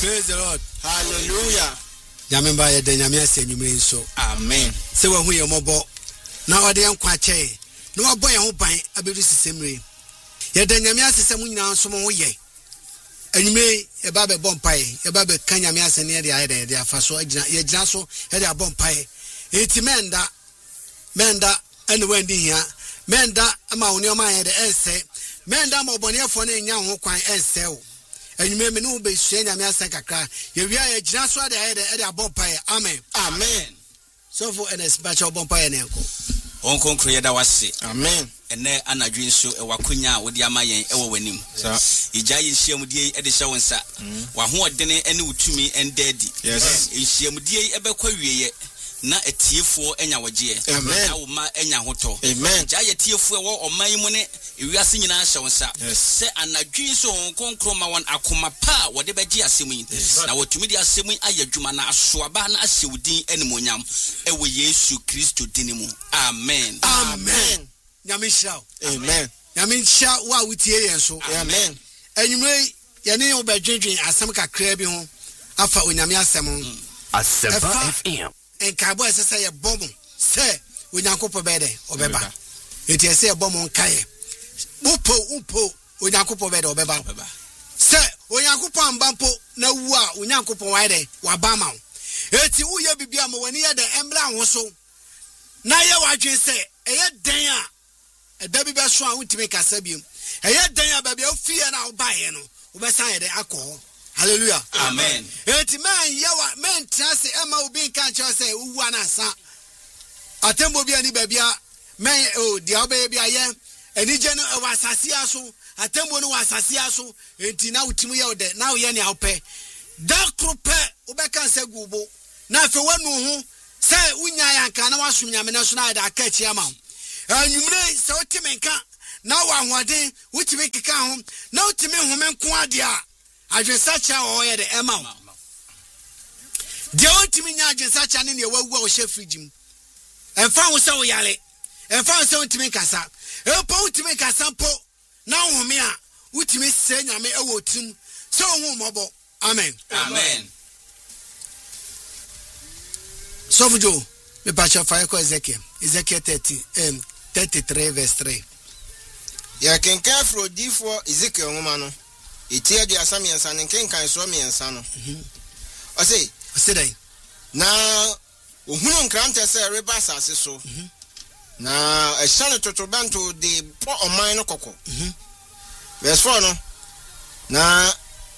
Praise the Lord. Hallelujah. Yamemba ye de nyame ase nyumre nso. Amen. Se wa hu ye mobo. Na ode yankwa che. Na wa boy ho ban abedu sisemre. Ye de nyame ase se mu nyina nso mo ye. Anyume ye ba be bompae, ye ba be kan nyame ase ne de aye de afaso agina ye gina so ye de abompae. Eti menda ene wendi hia. Menda ama woni o man ye de ense. Menda ma obonefo na nya ho kwan ense o. Anyume me no be sua nyame ase kakra. Ye wi aye gina so de aye de abompae. Amen. Amen. So for enes bacha abompae na enko. Onkonkro yeda wase. Amen. Ene anadwe nso ewakonya wodi ama yen ewo wanim. Ija yihyiamudie ede hye wonsa. Wa ho odene ene utumi endadi. Yes. Yihyiamudie ebekwa wieye na etiefo enya wagye. Amen. Na ma enya hoto. Amen. Ija yetiefo ewo oman mu ne ewiase nyina hye wonsa. Se anadwe nso onkonkro ma won akoma pa wode begye asemu yin. Na wotumi di asemu ayadwuma na asoaba na ahyewudin ene monyam ewo Yesu Kristo dinimu. Amen. Amen. Nyame shao. Amen. Nyame sha wa wutie yen so. Amen. Enyumre ye ne obedwedwen asem kakra bi ho afa onyame asem. Asempa FM. Enkabo esese ye bomu se onyankopɔ bede obeba. Enti ese ye bomu nkae. Upo onyankopɔ bede obeba. Se onyankopɔ ambampo na wu a onyankopɔ waide wabama. Eti uye bibia mo wani ye de embra ho so. Na ye wadwen se eye den a edabi be so a untime kasa biom. Eye den a baba ofie na obaye no obesan ye de akọ. Hallelujah. Amen. Eti man yawa men trase ema obi kan che se uwu anasa. Atembo bia ni babia men o dia obe bia ye enije no wasase aso atembo no wasase aso enti na utimu ye ode na ye ne awpe. Da krope obeka se gubo na afi wanu hu se unya ya nka na wasum nyame na so na da aka chi ama. Anyumre se otime nka na wa hoden utime keka ho na utime home nko ade a adwensacha o ye de ema. De utime nya adwensacha ne wawu a o hye frigim. Emfa ho se o yale. Emfa ho se utime kasa. Epo utime kasa po na home a utime se nyame ewo tim se o hu mobo. Amen. Amen. So Joe, me pacha fire ko Ezekiel 33 verse 3. Ya kenkan fro D4 Ezekiel nwoma no. Etie dia samiensa ne kenkan so miensa no. O say dai. Na ohunu nkrante se reba asase so. Na ehane totobanto de po oman no kokko. Verse 4 no. Na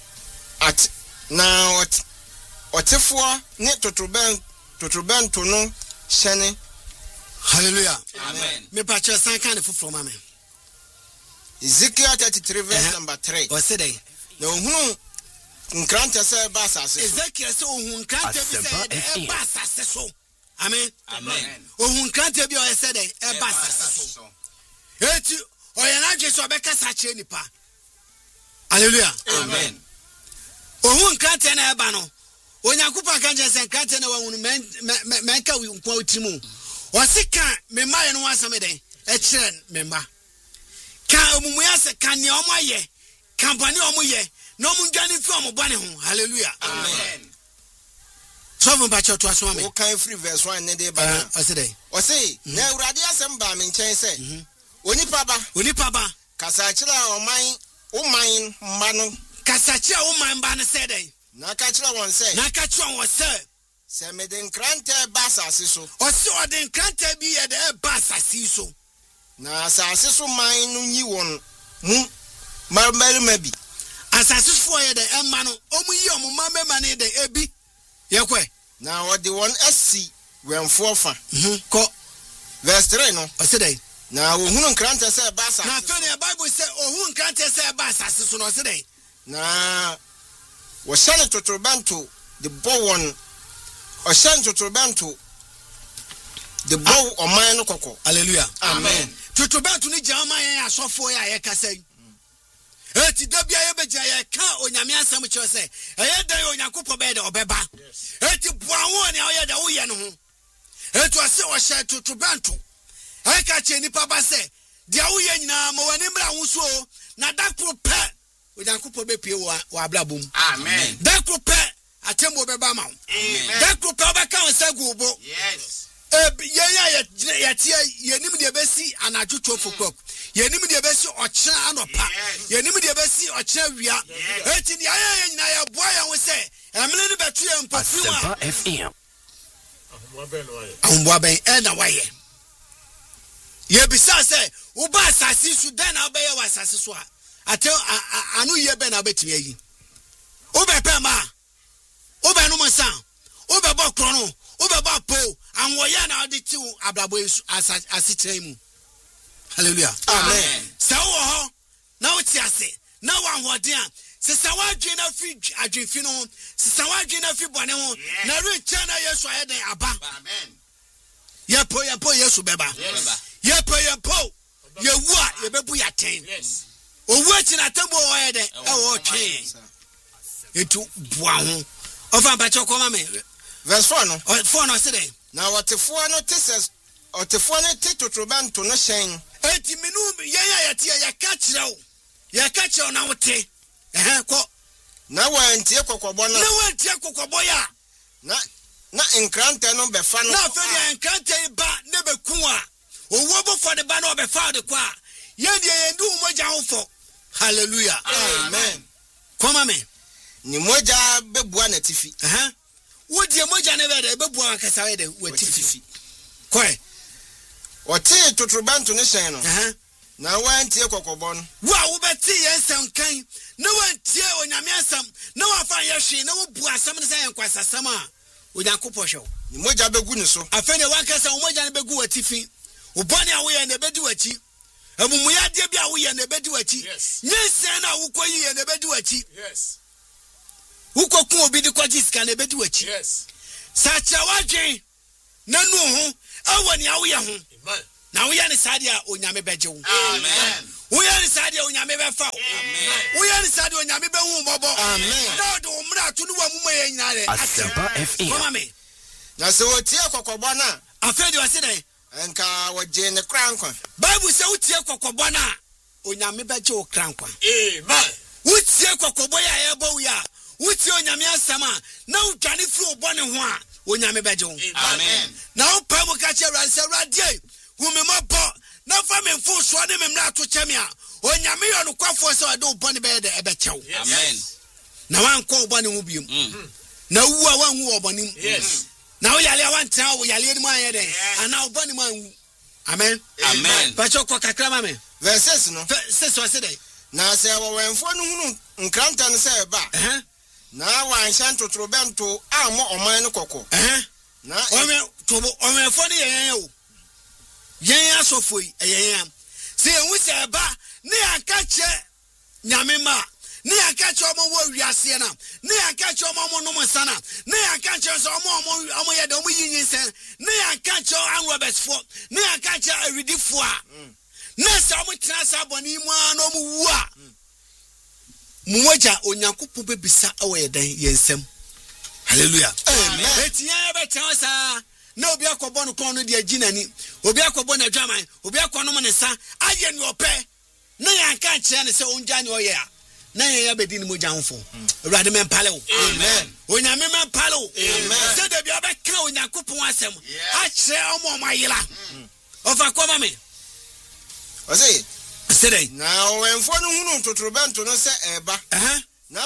otefo ne totobanto no hyene. Hallelujah. Amen. Me pacha san kan fufuro ma me. Ezekiel 33 verse number 3. O say dai. Na ohunu nkrante se ba asase. Ezekiel say ohun nkrante bi say e ba asase so. Amen. Amen. Ohun nkrante bi o say dai e ba asase so. Eti o ye na Jesu obeka sa kire nipa. Hallelujah. Amen. Ohun nkrante na e ba no. Onyakupa kan je se nkrante na wahunu menka wi nkwa utimu. O sika me maye no asame den e kire me ma. Kan omumuya se kan ne omoye. Kampani omoye. No mundwani fi omobane ho. Hallelujah. Amen. So from bacho to aso ame. O kan free verse 1 ne de ba. O say dai. O say na Awurade asem ba me nchen se. Onipa ba. Kasa kire oman mma no. Kasa kire oman ba no say dai. Na ka kire won say. Se me den krante ba asase so. O se o den krante bi ye de ba asase so. Na asase so man no nyi won mu marmarima bi. Asase fo ye de emma no omu yi omu marmarima ne de ebi. Ye kwe. Na o de won asi wenfo fa. Ko verse 3 no. O se dai. Na ohunu krante se ba asase. Na fe ne Bible say ohun krante se ba asase so no se dai. Na wo shane totobanto de bowon o shane totobanto de bow oman no kokko. Hallelujah. Amen. Totobanto ni jama yen asofo ya ye kasai. Eti dabia ye beja ye ka onyame asam che se eye dan onyankopɔ be de obeba. Eti boawo ne oye da wo ye no ho. Eti ase o hye totobanto. Eka che nipa ba se dia wo ye nyina ma wani mra wo so na dakro pe Ojankupo be pie wa ablabum. Amen. Dakupe atembo be ba ma. Amen. Dakupe obeka onsagu bo. Yes. Yatia yenim de besi anadwo 12 o'clock. Yenim de besi ochira anopa. Yenim de besi ochira wia. Eti ni aya nyina ya boa ya wo se emle ne betu ya mpofu Asempa FM. Ahumboa ben na waye. Ye bisa se wo ba asase su den na obeye wa asase so a. Ate anu ye ben na betimi ayi. Wo be pe ma. Wo be no monsa. Wo be bo krono. Wo be bo po. Anwoya na odi ti ablabo asitre mu. Hallelujah. Amen. Sa wo ho na wo ti ase. Na wa hoden a. Se sa wa dwen na fi adwenfi no. Se sa wa dwen na fi bone ho. Na re cha na Yesu ayeden aba. Amen. Ye po Yesu beba. Ye po ye wu a ye bebu ya ten. Yes. Owu achi na tembo wo ayeden e wo twen. Etu bua ho. Ofa ba cho koma me. Verse 4 no. 4 no say den. Na watefo no teses otefo no tetotrobanto no hyen. Enti minu ye tie ya ka kire wo. Ya ka kire na wote. Ko. Na wantie kokobo no. Na wantie kokobo ya. Na enkrante no befa no. Na fe ya enkrante ba ne beku a. Owo bo for the ba no befa de kwa. Ye de ye ndu moja hofo. Hallelujah. Amen. Koma me. Ni moja bebua na tifi. Wo die moja ne be de bebua akasa we de watifi. Koi. Ote totrobanto no hyen no. Na wantie kokobo no. Wo beti yensam kan. Na wantie onyame asam. Na wafa ye hwe na wo bu asam ne say enkwasasam a. Ojankupo hwe. Ni moja begu ni so. Afene wakasa moja ne begu watifi. Ubani a wo ye ne bedi wachi. Amumuya de bia wo ye ne bedi wachi. Nyense na wo koyi ye ne bedi wachi. Yes. Uko ku obi de kwaji sika ne bedi wachi. Yes. Sacha wadwen na nu ho awani awo ye ho. Amen. Na wo ye ne sadia onyame beje wo. Amen. Wo ye ne sadia onyame befa wo. Amen. Wo ye ne sadia onyame behu mobo. Amen. Na do umra to no wa muma ye nyare. Asempa FM. Koma me. Na se wotie kokobo na. Afedi o se den. Enka waje ne krankwa. Bible say wotie kokobo na onyame beje wo krankwa. Amen. Wotie kokobo ya ye bo ya. Wotie onyame asama na udwane fi obone ho a onyame beje wo. Amen. Na wo pa mo ka che radie humemabo na fa me mfo so de memna to cheme a onyame yo no kwafo se ode obone be de ebechew. Amen. Na wan ko obone ho biem. Na wu a wan hu obone mu. Yes. Na wo yale wan tan wo yale ni mu ayede ana obone mu anwu. Amen. Amen. Pacho ko kakra ma me. Verse 6 no. Se so se dey. Na se wo wenfo no hunu nkranta no se ba. Na wan hyan totrobento amo oman no kokko. Na ome fo ni yen o. Yen asofo yi yen. Se enwu se ba ne akache nyame ma. Ne akache omo wo wiase na. Ne akache omo no mo sana. Ne akache so omo ye de omo yin sen. Ne akache an Roberts fo. Ne akache awidi fo a. Ne se omo trasa boni mu an omo wu a. Mumoja onyankopon bebisa awo yedan yensem. Hallelujah. Amen. Etia ya betan sa na obi akobo no kon no de aginani. Obi akobo na dwaman, obi akono mo ne sa aye ni ope. Na ya nka kire ne se onja ne oye a. Na ya bedi ni moja honfo. Awurade mempale wo. Amen. Onyame mempale wo. Amen. Se de bia obeka onyankopon asem. A kire omo mayila. Ofa koma me. Ose Sedai. na wenfo no hunu totrobento no se eba. Na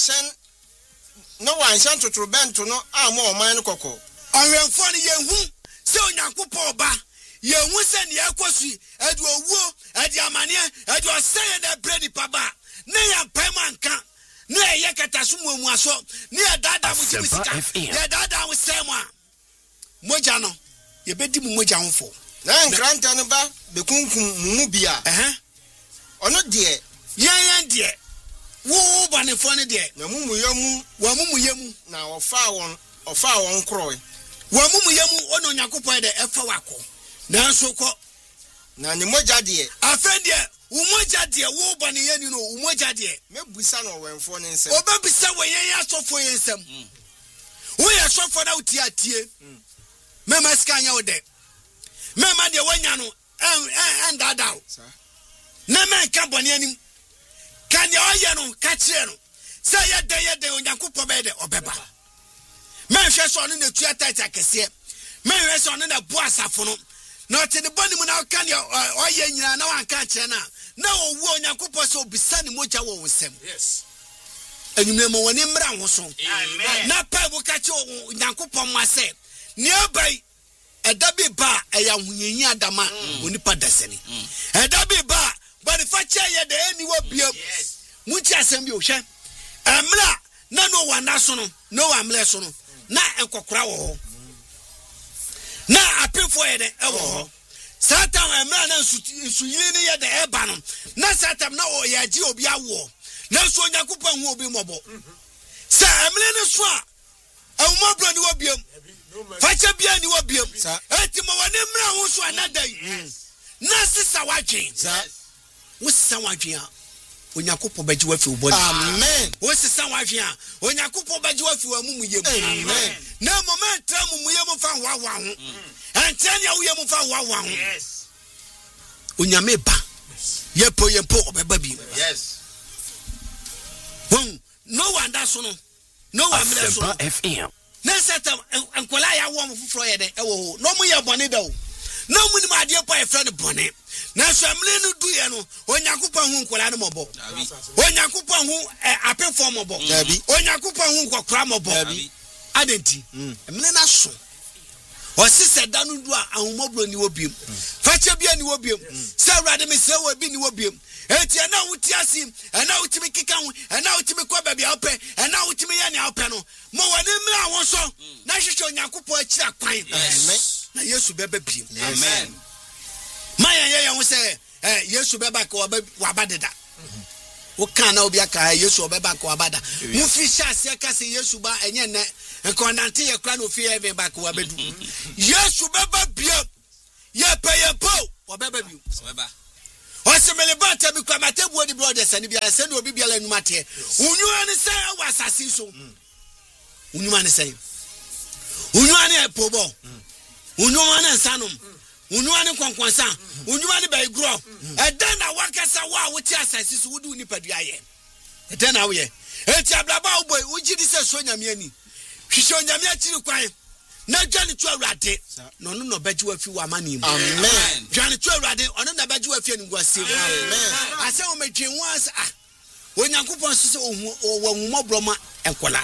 wanshan totrobento no amo oman no kokko. Onwenfo no yehu se onyankopon ba. Yehu se ne yakosu adu owuo, adi amane, adu oseye na bredi paba. Ne ya pamanka. Ne ye katasu mu aso. Ne ya dada mu tibisika. Ye dada mu sema. Moja no. Ye bedi mu moja honfo. Na nkranta no ba bekunkum mu bia. Ono de Yan de wo bane fo ne de na mumuyemu wa mumuyemu na ofa won kroi. Wa mumuyemu ono Yakobon de efa wako. Nanso ko Na ni moja de afende umoja de wo bane yani no umoja de mebusa no wenfo ne nsem. obabisa wo yen asofo yensem. Wo ye asofo na uti atie. Mema skanya wo de. Mema de wanya no en dadaw. Na man ka bone anim. Can you hear no catch no? Say ya day onyankopon be de obeba. Men hwe so no na tua tata kese. Men hwe so no na bo asafo no. Na te ne boni mu na kan ya oye nyina na wan ka kire na. Na owu onyankopon so bisa ne moja wo wonsem. Yes. Enyumle mo woni mra ho so. Amen. Na pa bu ka che onyankopon ma se. Ni abai edabi ba eya hunyenyi adama onipa dasani. Edabi ba but if I tell you the any will be much assembly ocean. Amla, no one national, no one less on. Na and Cocrow. Na I pay for it. Satan and man and Suyini at the air banner. Na Satan no ya Gio be a war. No so Yakupan will be mobile. Sir, Emlena Swa. A mobile will be Facha Bian will be Etimo Nemra also another. Nasa watching. What's someone here? When Yakupo Bajua feel body. Amen. What's the someone here? When Yakupo Bajua feel a mumu. Amen. No moment, tell Mumu found one. And tell you we have found one. Yes. Unyameba. Yepo yepo baby. Yes. No one that's no. No one that's Asempa FM. Nesata and Kolaya warm for Friday. Oh, no more bonido. No money, my dear boy, friend bonnet. Now, some little do you know when Yakupan who Kolano mobo. When Yakupan who a performable. When Yakupan who cramable. Identity. A millionaire so. Or sister Danudua and Mobile New Obium. Fatcher be a new obium. Sarah de Miss will be new obium. And now with Yasim, and now to me Kikan, and now to me Quababy Alpe, and now to me Yanni Alpano. More than me, I so. Now she show Yakupo a chap pine. Now, yes, to baby. Amen. My young say, yes, to back or Wabada. What can I be a car? Yes, or back or Abada. Mufisha, Sakasi, yes, Suba, and Yan, and Condantia, Clan of Fear, back or Abedu. Yes, to baby. Yeah, pay a po or baby. What's a melibata because my table brothers and if you are sent to be a matter. Unuan say I was a season. Unuan say Unuan Pobo Unuan and Sanum Unuan Conquansa Unuan by grow. And then I work as a wow with your sizes would do Nipadia. And then I will. It's a blabao boy, which is a Sonia Miani. She showed Yamia quiet. Na Johnny Twelrade no beju afi wa mani mu. Amen. Johnny Twelrade ono na beju afi anu gwase. Amen. Ase o medwen once Onyankopon so wo humobroma enkola.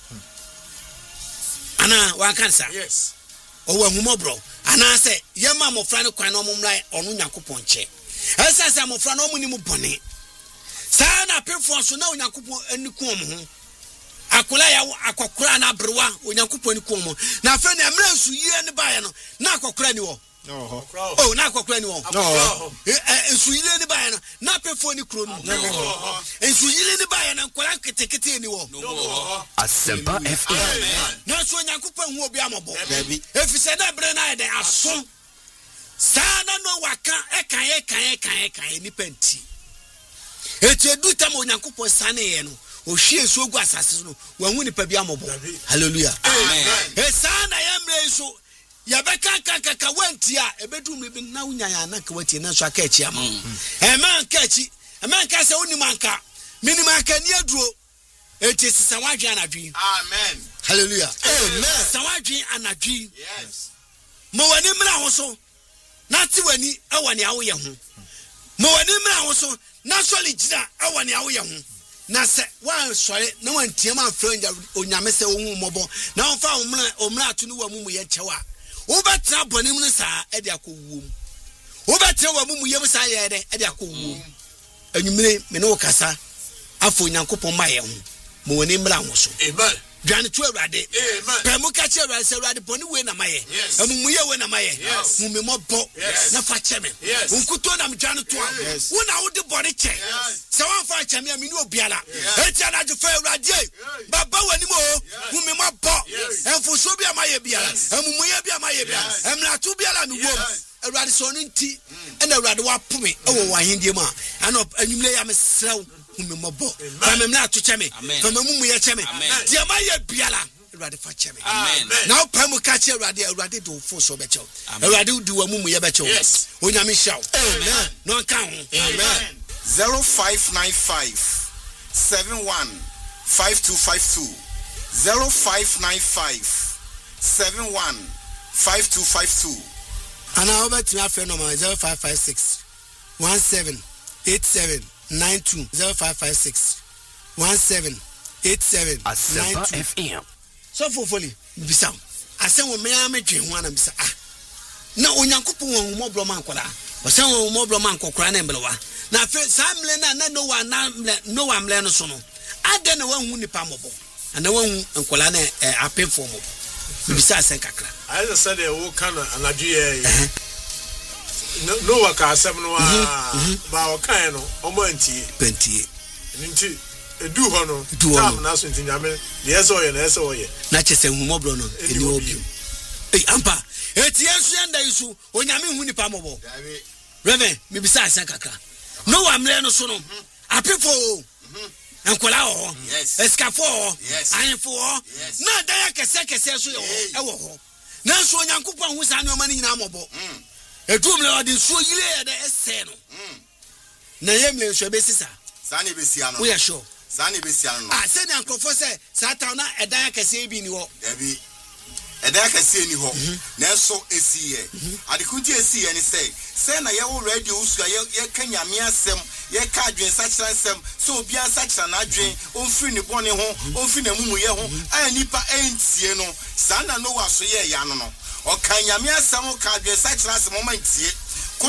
Ana wa kansa. Yes. O wo humobro. Ana se yema mofra ne kwan no momrai ono Nyankopon che. Ese se mofra no muni mu bone. Sa na pefo so na Onyankopon aniku omo. Akola ya akokora na brewa Onyankopon ni komo na afre na emra nsu yie ne bae no na akokora ni wo na akokora ni wo nsu yie ne bae no na pefo ni kro no nsu yie ne bae no nkola ketekete ni wo Asempa FM. na so Onyankopon hu obi amobo efise na bre na ede aso sana no waka ekan ni penti etu tam Onyankopon sane ye no o hie so gu asase no wanhu ni pa bia mobo hallelujah amen sana yamre so ya beka kaka wantia ebedu mbi na unyanya na ka watie na so aka echi ama eman ka se oni manka minimanka ni aduro eti sisa wadwe anadwi Amen. hallelujah Amen. sawadwe anadwi Yes. mo wani mra ho so na ti wani awani awo ye ho mo wani mra ho so na so legina awani awo ye ho na se wan sore na wan tiam afranja onyame se ohun mobo na on fa omra atunu wa mumu ye chewa wo betra bonim ne sa e de akowum wo betra wa mumu ye sa ye de e de akowum anyumire me no kasa afo Nyankopon ma ye ho mo woni mra ho so Amen. Dwane tu awrade Amen. pemu ka che awrade boni we na maye amumu ye we na maye mume mobo na fa cheme unkuto na mdwane to wo na wo de boni che se wan fa cheme amini obiala eti ana je fa awrade baba wani mo mume mobo enfo so bia maye biala amumu ye bia maye biala emla tu biala mi wo awrade so no nti na awrade wa pome e wo wahindie ma ana anyumle ya mesrew mume mobo fa memla to cheme fa mamumu ye cheme dia maye biala awrade fa cheme now pemu ka che awrade do fo so be chew awrade do wa mumu ye be chew onyame shaw amen no kan ho Amen. 0595 715252 0595 715252 and I over to my friend number 0556 178792 0556 178792 Asempa FM. So for fully bisa ase wo me amedwe ho ana bisa na onyankopon wo mo bro man kola ose wo mo bro man kokora na mbelewa na fe samle na no wa na no wa mle no so no ade na wanhu nipa mobo ana wanhu nkola na apefo mo bisa ase kakra I just said wo kan anadwe no wa ka asem no ba o kan no omo antie pentie nti edu ho no tam na so nti nyame de eso ye na eso ye na chese hu mo bro no eni obi ampa eti ensu yanda isu onyame hu nipa mobo reverend me bisa ase kakra no wa mle no so no apefo enkola ho escafo ayefo na da ya kese so ye ho ho na so onyankopon hu sa ne o mani nyina mobo etumle odi so yire de ese no na yemle so besisa sani besia no we are sure sani besia no say na nkofo say satan na edan akese bi ni ho ebi edan akese ni ho na so esiye adikuti esiye ni say na ye wo radio usu ye kanyame asem ye ka adwen sachira asem so obi ansachira na adwen onfiri ni bone ho onfiri na mumu ye ho anipa entie no sana no wa so ye ya no o kanyame asem ka adwen sachira asem o mantie